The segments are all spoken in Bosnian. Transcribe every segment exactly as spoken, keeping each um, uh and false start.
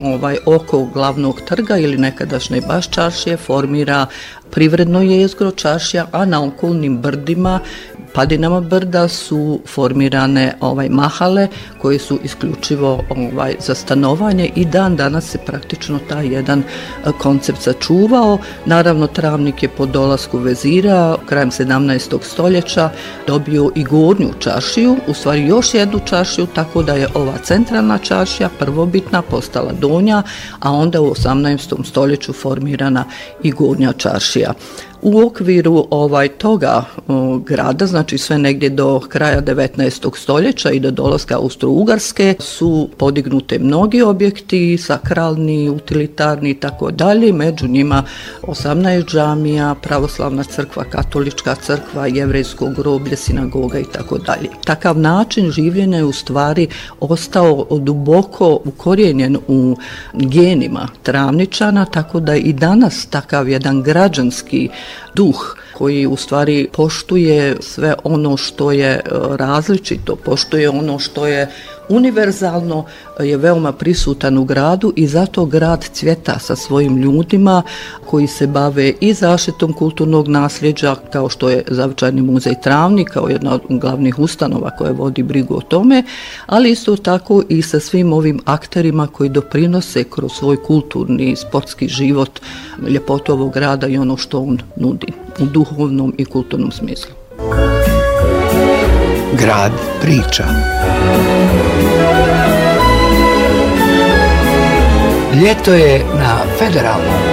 Ovaj oko glavnog trga ili nekadašnje baš čaršije formira privredno jezgro čaršija, a na okolnim brdima, padinama brda su formirane ovaj mahale koje su isključivo ovaj za stanovanje i dan danas se praktično taj jedan koncept sačuvao. Naravno, Travnik je po dolasku vezira krajem sedamnaestog stoljeća dobio i gornju čaršiju, u stvari još jednu čaršiju, tako da je ova centralna čaršija prvobitna postala donja, a onda u osamnaestom stoljeću formirana i gornja čaršija. U okviru ovaj toga o, grada, znači sve negdje do kraja devetnaestog stoljeća i do dolaska Austro-Ugarske su podignute mnogi objekti, sakralni, utilitarni i tako dalje, među njima osamnaest džamija, pravoslavna crkva, katolička crkva, jevrejsko groblje, sinagoga i tako dalje. Takav način življenja je u stvari ostao duboko ukorijenjen u genima Travničana, tako da i danas takav jedan građanski duh koji u stvari poštuje sve ono što je različito, poštuje ono što je univerzalno, je veoma prisutan u gradu i zato grad cvjeta sa svojim ljudima koji se bave i zaštitom kulturnog nasljeđa, kao što je Zavičajni muzej Travnik, kao jedna od glavnih ustanova koja vodi brigu o tome, ali isto tako i sa svim ovim akterima koji doprinose kroz svoj kulturni i sportski život ljepotu ovog grada i ono što on nudi u duhovnom i kulturnom smislu. Grad priča. Ljeto je na Federalnom.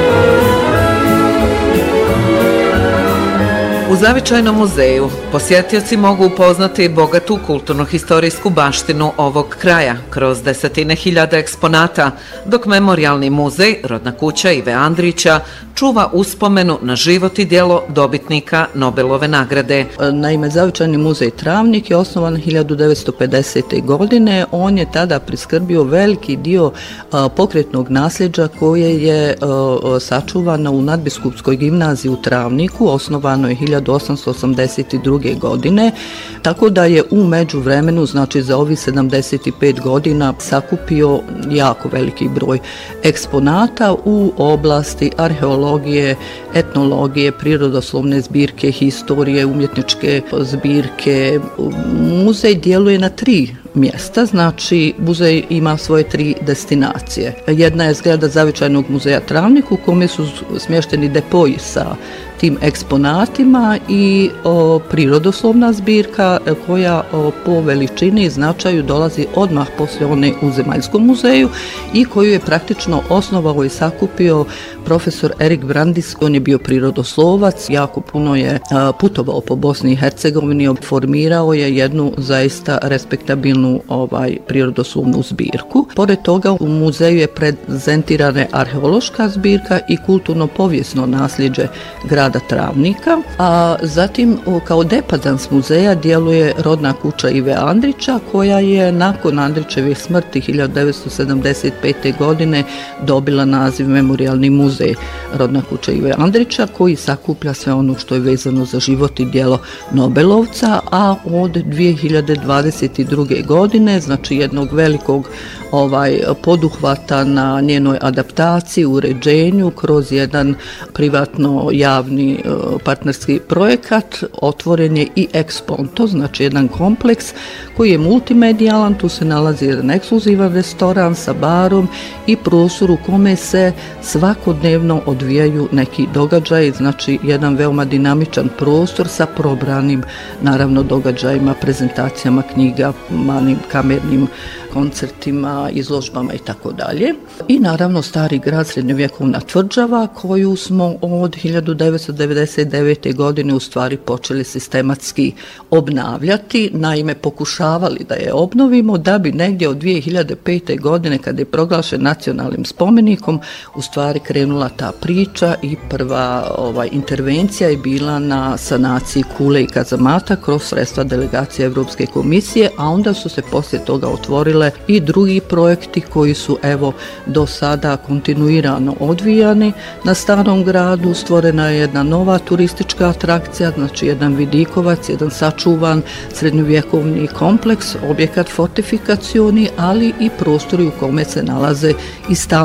U Zavičajnom muzeju posjetioci mogu upoznati bogatu kulturno-historijsku baštinu ovog kraja kroz desetine hiljada eksponata, dok Memorijalni muzej, rodna kuća Ive Andrića, čuva uspomenu na život i djelo dobitnika Nobelove nagrade. Naime, Zavičajni muzej Travnik je osnovan hiljadu devetsto pedesete. godine. On je tada priskrbio veliki dio a, pokretnog nasljeđa koje je a, sačuvano u Nadbiskupskoj gimnaziji u Travniku, osnovano je hiljadu osamsto osamdeset druge. godine, tako da je u međuvremenu, znači za ovih sedamdeset pet godina, sakupio jako veliki broj eksponata u oblasti arheologije, etnologije, prirodoslovne zbirke, historije, umjetničke zbirke. Muzej djeluje na tri mjesta, znači muzej ima svoje tri destinacije. Jedna je zgrada Zavičajnog muzeja Travnik u kome su smješteni depoji sa tim eksponatima i o, prirodoslovna zbirka koja o, po veličini i značaju dolazi odmah poslije one u Zemaljskom muzeju i koju je praktično osnovao i sakupio profesor Erik Brandis. On je bio prirodoslovac, jako puno je a, putovao po Bosni i Hercegovini, formirao je jednu zaista respektabilnu ovaj prirodoslovnu zbirku. Pored toga u muzeju je prezentirana arheološka zbirka i kulturno-povijesno nasljeđe grada Travnika, a zatim kao depadans muzeja djeluje rodna kuća Ive Andrića koja je nakon Andrićeve smrti hiljadu devetsto sedamdeset pete. godine dobila naziv Memorijalni muzej rodna kuća Ive Andrića koji sakuplja sve ono što je vezano za život i djelo Nobelovca, a od dvije hiljade dvadeset druge. godine, znači jednog velikog ovaj poduhvata na njenoj adaptaciji, uređenju kroz jedan privatno javni partnerski projekat, otvoren je i Exponto, znači jedan kompleks koji je multimedijalan. Tu se nalazi jedan ekskluzivan restoran sa barom i prostor u kome se svakodnevno odvijaju neki događaji, znači jedan veoma dinamičan prostor sa probranim naravno događajima, prezentacijama knjiga, malim kamernim koncertima, izložbama i tako dalje. I naravno Stari grad, srednjovjekovna tvrđava koju smo od hiljadu devetsto devedeset devete. godine u stvari počeli sistematski obnavljati. Naime, pokušavali da je obnovimo da bi negdje od dvije hiljade pete. godine kada je proglašen nacionalnim spomenikom u stvari krenula ta priča i prva ovaj, intervencija je bila na sanaciji kule i kazamata kroz sredstva delegacije Evropske komisije, a onda su se poslije toga otvorili i drugi projekti koji su evo do sada kontinuirano odvijani na Starom gradu. Stvorena je jedna nova turistička atrakcija, znači jedan vidikovac, jedan sačuvan srednjovjekovni kompleks, objekat fortifikacioni, ali i prostori u kome se nalaze i stalni